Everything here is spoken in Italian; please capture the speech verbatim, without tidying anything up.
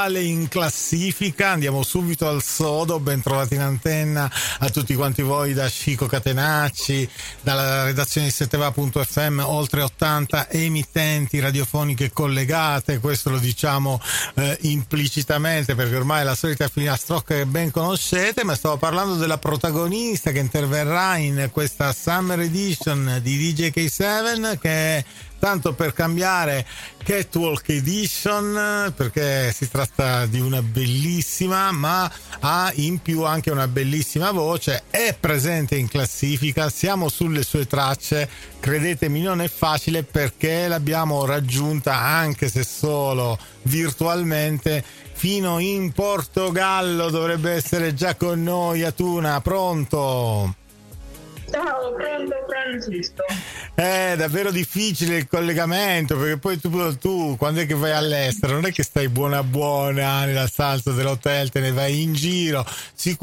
in classifica. Andiamo subito al sodo. Ben trovati in antenna a tutti quanti voi da Chico Catenacci, dalla redazione di setteva punto effe emme, oltre ottanta emittenti radiofoniche collegate. Questo lo diciamo eh, implicitamente perché ormai è la solita filastrocca che ben conoscete, ma stavo parlando della protagonista che interverrà in questa Summer Edition di D J K sette, che è, tanto per cambiare, Catwalk Edition, perché si tratta di una bellissima, ma ha in più anche una bellissima voce, è presente in classifica, siamo sulle sue tracce, credetemi non è facile perché l'abbiamo raggiunta, anche se solo virtualmente, fino in Portogallo. Dovrebbe essere già con noi Atuna, pronto? Ciao, pronto Francisco. È davvero difficile il collegamento, perché poi tu, tu quando è che vai all'estero non è che stai buona buona nella stanza dell'hotel, te ne vai in giro. Sicuramente